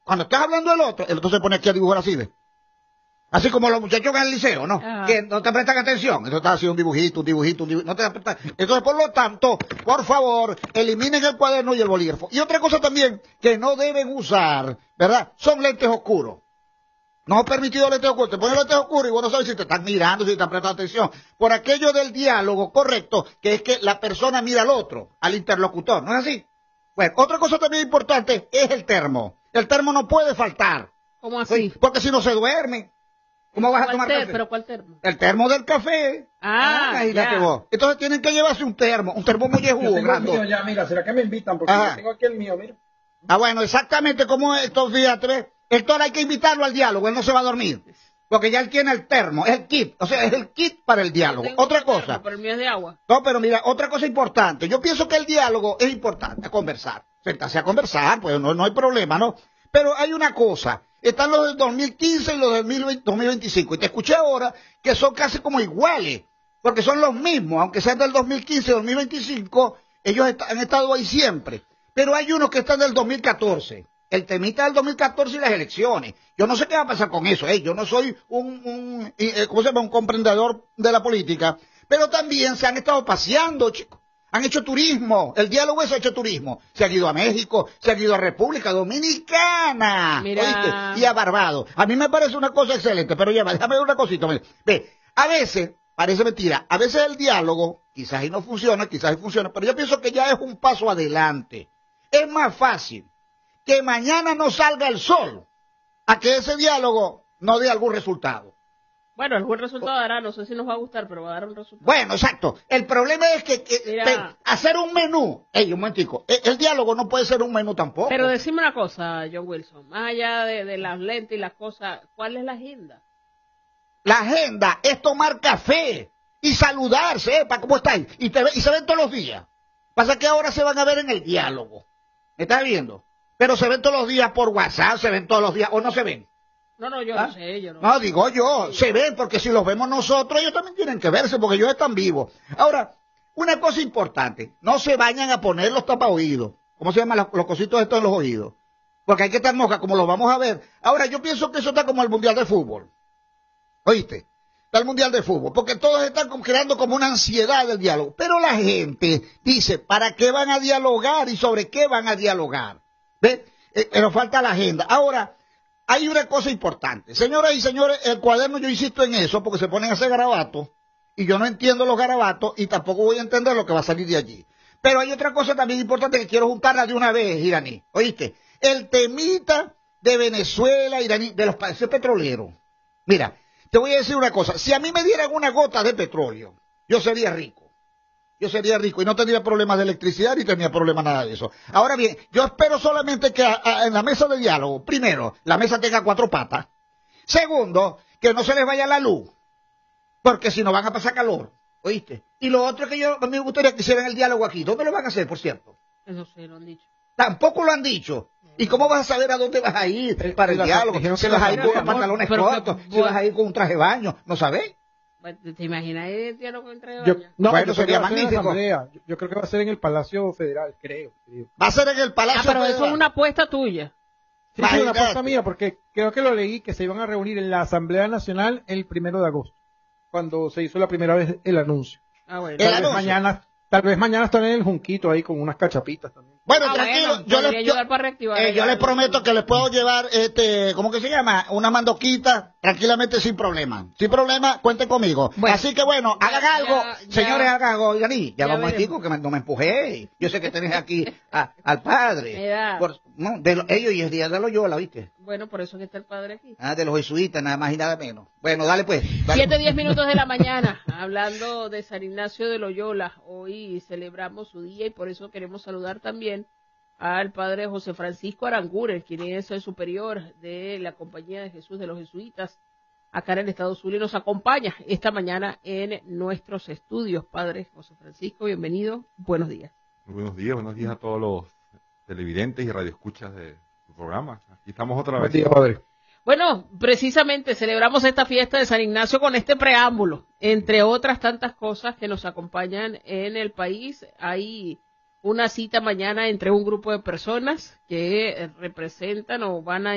cuando estás hablando del otro, el otro se pone aquí a dibujar así, ¿ves? Así como los muchachos en el liceo, ¿no? Que no te prestan atención. Eso está haciendo un dibujito, no te prestan. Entonces, por lo tanto, por favor, eliminen el cuaderno y el bolígrafo. Y otra cosa también que no deben usar, ¿verdad? Son lentes oscuros. No es permitido lentes oscuros. Te pones lentes oscuros y vos no sabes si te están mirando, si te están prestando atención. Por aquello del diálogo correcto, que es que la persona mira al otro, al interlocutor. ¿No es así? Bueno, otra cosa también importante es el termo. El termo no puede faltar. ¿Cómo así? Porque si no se duerme. ¿Cómo vas a tomar café? ¿Pero cuál termo? El termo del café. Imagínate vos. Entonces tienen que llevarse un termo muy Yo tengo el mío ya, mira, ¿será que me invitan? Porque yo tengo aquí el mío, mira. Bueno, exactamente como esto, fíjate, ¿ves? Héctor hay que invitarlo al diálogo, él no se va a dormir. Porque ya él tiene el termo, es el kit, o sea, es el kit para el diálogo. Otra cosa. Pero el mío es de agua. No, pero mira, otra cosa importante. Yo pienso que el diálogo es importante, a conversar. Sentarse a conversar, pues no hay problema, ¿no? Pero hay una cosa. Están los del 2015 y los del 2025. Y te escuché ahora que son casi como iguales, porque son los mismos, aunque sean del 2015 y 2025, ellos han estado ahí siempre. Pero hay unos que están del 2014. El temita del 2014 y las elecciones. Yo no sé qué va a pasar con eso, yo no soy un comprendedor de la política, pero también se han estado paseando, chicos. Han hecho turismo, el diálogo es hecho turismo. Se han ido a México, se han ido a República Dominicana, ¿oíste? Y a Barbados. A mí me parece una cosa excelente, pero ya, déjame ver una cosita. Ve, a veces, parece mentira, a veces el diálogo, quizás ahí no funciona, quizás ahí funciona, pero yo pienso que ya es un paso adelante. Es más fácil que mañana no salga el sol a que ese diálogo no dé algún resultado. Bueno, algún resultado dará, no sé si nos va a gustar, pero va a dar un resultado. Bueno, exacto. El problema es que hacer un menú, un momentico, el diálogo no puede ser un menú tampoco. Pero decime una cosa, John Wilson, más allá de las lentes y las cosas, ¿cuál es la agenda? La agenda es tomar café y saludarse, ¿cómo estáis? Y se ven todos los días. Pasa que ahora se van a ver en el diálogo. ¿Me estás viendo? Pero se ven todos los días por WhatsApp, se ven todos los días, o no se ven. No, yo no sé, yo no. No, digo yo, se ven, porque si los vemos nosotros, ellos también tienen que verse, porque ellos están vivos. Ahora, una cosa importante, no se vayan a poner los tapaoídos. ¿Cómo se llaman los cositos estos en los oídos? Porque hay que estar mosca, como los vamos a ver. Ahora, yo pienso que eso está como el Mundial de Fútbol. ¿Oíste? Está el Mundial de Fútbol, porque todos están creando como una ansiedad del diálogo. Pero la gente dice, ¿para qué van a dialogar y sobre qué van a dialogar? ¿Ves? Pero falta la agenda. Ahora, hay una cosa importante. Señoras y señores, el cuaderno yo insisto en eso porque se ponen a hacer garabatos y yo no entiendo los garabatos y tampoco voy a entender lo que va a salir de allí. Pero hay otra cosa también importante que quiero juntarla de una vez, Iraní. ¿Oíste? El temita de Venezuela, Iraní, de los países petroleros. Mira, te voy a decir una cosa. Si a mí me dieran una gota de petróleo, yo sería rico. Yo sería rico y no tendría problemas de electricidad ni tendría problemas nada de eso. Ahora bien, yo espero solamente que en la mesa de diálogo, primero, la mesa tenga 4 patas. Segundo, que no se les vaya la luz, porque si no van a pasar calor, ¿oíste? Y lo otro que a mí me gustaría que hicieran el diálogo aquí. ¿Dónde lo van a hacer, por cierto? Eso sí, lo han dicho. Tampoco lo han dicho. ¿Y cómo vas a saber a dónde vas a ir para el diálogo? Si vas a ir con pantalones cortos, si vas a ir con un traje de baño, ¿no sabés? ¿Te imaginas el diálogo entre baños? Bueno, sería magnífico. Yo creo que va a ser en el Palacio Federal, creo. Va a ser en el Palacio Federal. Federal. Pero eso es una apuesta tuya. Sí, una apuesta mía, porque creo que lo leí, que se iban a reunir en la Asamblea Nacional el 1 de agosto, cuando se hizo la primera vez el anuncio. Bueno. Tal vez mañana están en el Junquito ahí con unas cachapitas también. Bueno, tranquilo, yo les prometo que les puedo llevar, ¿cómo que se llama? Una mandoquita, tranquilamente, sin problema. Sin problema, cuenten conmigo. Bueno, así que bueno, hagan algo, señores, hagan algo. Iraní, ya vamos a decir que no me empujé. Yo sé que tenés aquí al padre. Ellos y el día de Loyola, ¿viste? Bueno, por eso que está el padre aquí. De los jesuitas, nada más y nada menos. Bueno, dale pues. 7:10 minutos de la mañana, hablando de San Ignacio de Loyola. Hoy celebramos su día y por eso queremos saludar también al padre José Francisco Aranguren, quien es el superior de la Compañía de Jesús de los Jesuitas acá en el estado Zulia y nos acompaña esta mañana en nuestros estudios. Padre José Francisco, bienvenido, buenos días. Muy buenos días a todos los televidentes y radioescuchas de su programa. Aquí estamos otra vez. Buen día, padre. Bueno, precisamente celebramos esta fiesta de San Ignacio con este preámbulo, entre otras tantas cosas que nos acompañan en el país. Hay una cita mañana entre un grupo de personas que representan o van a